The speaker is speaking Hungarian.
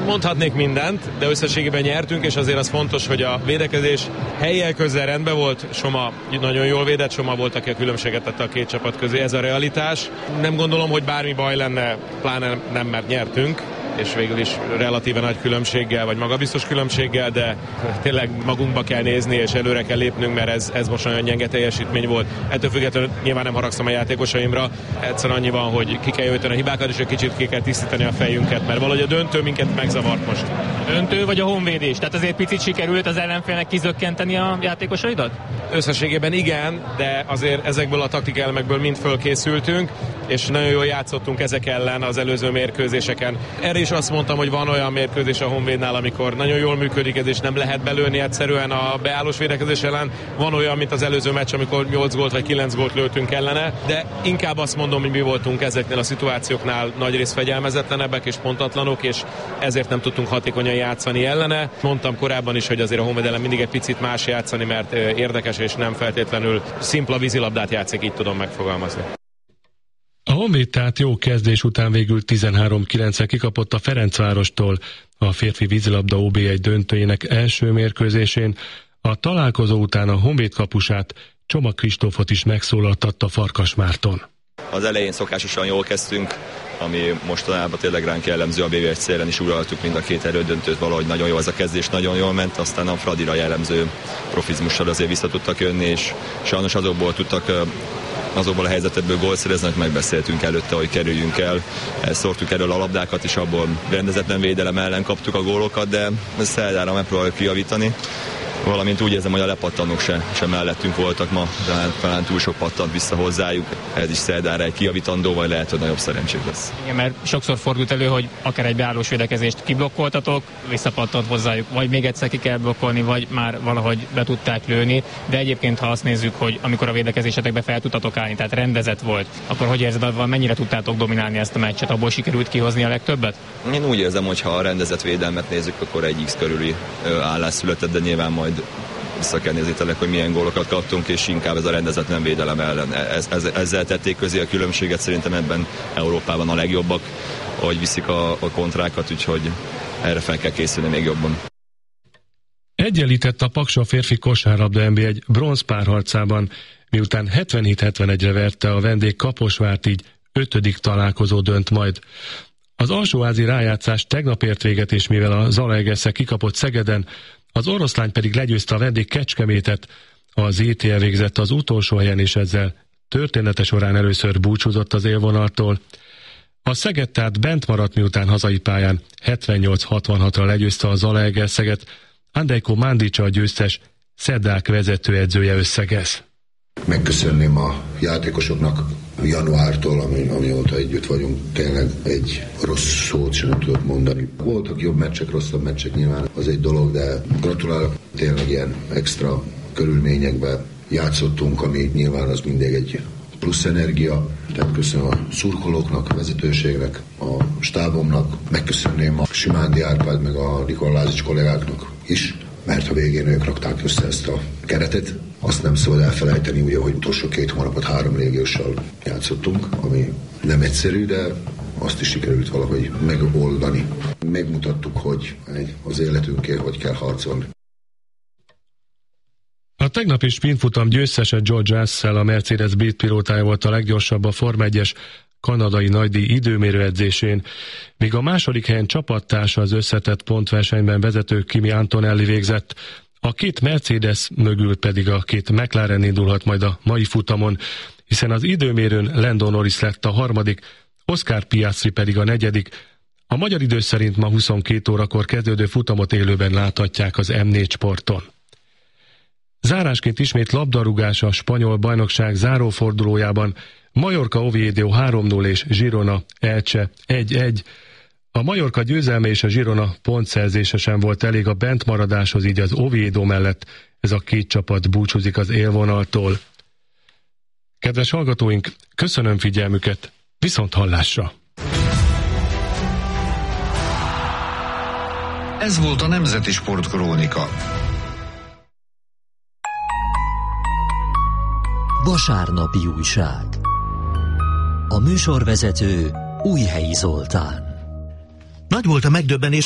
Mondhatnék mindent, de összességében nyertünk, és azért az fontos, hogy a védekezés hellyel közel rendben volt. Soma nagyon jól védett, Soma volt, aki a különbséget tette a két csapat közé. Ez a realitás. Nem gondolom, hogy bármi baj lenne, pláne nem, mert nyertünk, és végül is relatíve nagy különbséggel, vagy magabiztos különbséggel, de tényleg magunkba kell nézni, és előre kell lépnünk, mert ez most nagyon gyenge teljesítmény volt. Ettől függetlenül nyilván nem haragszom a játékosaimra, egyszerűen annyi van, hogy ki kell jöjteni a hibákat, és egy kicsit ki kell tisztítani a fejünket, mert valahogy a döntő minket megzavart most. Döntő vagy a honvédés? Tehát azért picit sikerült az ellenfélnek kizökkenteni a játékosaidat? Összességében igen, de azért ezekből a taktikelemekből mind fölkészültünk, és nagyon jól játszottunk ezek ellen az előző mérkőzéseken. Erre is azt mondtam, hogy van olyan mérkőzés a Honvédnál, amikor nagyon jól működik ez, és nem lehet belőni egyszerűen a beállós védekezés ellen. Van olyan, mint az előző meccs, amikor 8 gólt vagy 9 gólt lőttünk ellene, de inkább azt mondom, hogy mi voltunk ezeknél a szituációknál nagyrészt fegyelmezetlenebbek és pontatlanok, és ezért nem tudtunk hatékonyan játszani ellene. Mondtam korábban is, hogy azért a Honvéd ellen mindig egy picit más játszani, mert érdekes és nem feltétlenül szimpla vízilabdát játszik, így tudom megfogalmazni. A Honvéd tehát jó kezdés után végül 13-9-re kikapott a Ferencvárostól a férfi vízilabda OB1 döntőjének első mérkőzésén. A találkozó után a Honvéd kapusát, Csoma Kristófot is megszólaltatta Farkas Márton. Az elején szokásosan jól kezdtünk, ami mostanában tényleg ránk jellemző, a BB1 szélen is uraltuk mind a két elődöntőt, valahogy nagyon jó az a kezdés, nagyon jól ment, aztán a Fradira jellemző profizmussal azért vissza tudtak jönni, és sajnos azokból a helyzetekből gólt szereznek, megbeszéltünk előtte, hogy kerüljünk el, szórtuk elől a labdákat, és abból rendezetlen védelem ellen kaptuk a gólokat, de szerdára megpróbáljuk kijavítani. Valamint úgy érzem, hogy a lepattanók se mellettünk voltak ma, talán túl sok pattant vissza hozzájuk. Ez is szerdára egy kijavítandó, vagy lehet, hogy nagyobb szerencsét lesz. Igen, mert sokszor fordult elő, hogy akár egy beállós védekezést kiblokkoltatok, visszapattant hozzájuk, vagy még egyszer ki kell blokkolni, vagy már valahogy be tudták lőni. De egyébként, ha azt nézzük, hogy amikor a védekezésetekbe fel tudtatok állni, tehát rendezett volt, akkor hogy érzed, mennyire tudtátok dominálni ezt a meccset, abból sikerült kihozni a legtöbbet? Én úgy érzem, hogy ha a rendezett védelmet nézzük, akkor egy X körüli állás született, de nyilván majd vissza kell nézni tényleg, hogy milyen gólokat kaptunk, és inkább ez a rendezetlen védelem ellen. Ezzel tették közé a különbséget, szerintem ebben Európában a legjobbak, ahogy viszik a kontrákat, úgyhogy erre fel kell készülni még jobban. Egyenlített a Paksa férfi kosárlabda NB1 bronz párharcában, miután 77-71-re verte a vendég Kaposvárt, így 5. találkozó dönt majd. Az alsóházi rájátszás tegnap ért véget, és mivel a Zalaegerszeg kikapott Szegeden, az Oroszlány pedig legyőzte a vendég Kecskemétet, az ETL végzett az utolsó helyen, és ezzel története során először búcsúzott az élvonaltól. A Szeged tehát bent maradt, miután hazai pályán 78-66-ra legyőzte a Zalaegerszeget. Andejko Mandic a győztes, Szedák vezetőedzője összegez. Megköszönném a játékosoknak januártól, amióta együtt vagyunk, tényleg egy rossz szót sem nem tudok mondani. Voltak jobb meccsek, rosszabb meccsek, nyilván az egy dolog, de gratulálok, tényleg ilyen extra körülményekben játszottunk, ami nyilván az mindig egy plusz energia. Tehát köszönöm a szurkolóknak, a vezetőségnek, a stábomnak, megköszönném a Simándi Árpád meg a Nikolázics kollégáknak is, mert a végén ők rakták össze ezt a keretet. Azt nem szabad elfelejteni, ugye, hogy utolsó 2 hónapot 3 légióssal játszottunk, ami nem egyszerű, de azt is sikerült valahogy megoldani. Megmutattuk, hogy az életünkért hogy kell harcolni. A tegnapi sprintfutam győztese George Russell, a Mercedes brit pilótája volt a leggyorsabb a Forma 1-es kanadai nagydíj időmérő edzésén, míg a második helyen csapattársa az összetett pontversenyben vezető Kimi Antonelli végzett. A 2 Mercedes mögül pedig a 2 McLaren indulhat majd a mai futamon, hiszen az időmérőn Lando Norris lett a 3., Oscar Piastri pedig a 4. A magyar idő szerint ma 22 órakor kezdődő futamot élőben láthatják az M4 Sporton. Zárásként ismét labdarúgás a spanyol bajnokság zárófordulójában. Mallorca Oviedo 3-0 és Girona Elche 1-1. A Mallorca győzelme és a Girona pontszerzése sem volt elég a bentmaradáshoz, így az Oviedo mellett ez a 2 csapat búcsúzik az élvonaltól. Kedves hallgatóink, köszönöm figyelmüket, viszont hallásra! Ez volt a Nemzeti Sportkrónika. Vasárnapi újság. A műsorvezető Újhelyi Zoltán. Nagy volt a megdöbbenés,